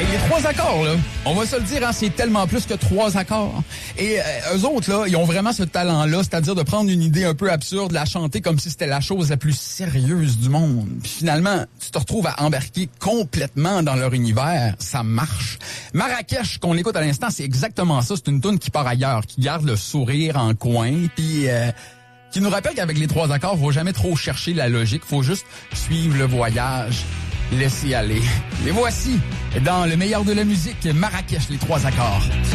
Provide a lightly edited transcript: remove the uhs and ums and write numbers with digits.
les trois accords, là, on va se le dire, hein, c'est tellement plus que trois accords. Et eux autres, là, ils ont vraiment ce talent-là, c'est-à-dire de prendre une idée un peu absurde, la chanter comme si c'était la chose la plus sérieuse du monde. Puis finalement, tu te retrouves à embarquer complètement dans leur univers. Ça marche. Marrakech, qu'on écoute à l'instant, c'est exactement ça. C'est une toune qui part ailleurs, qui garde le sourire en coin, puis qui nous rappelle qu'avec les trois accords, faut jamais trop chercher la logique, faut juste suivre le voyage. Laissez aller. Les voici dans le meilleur de la musique, Marrakech, les trois accords.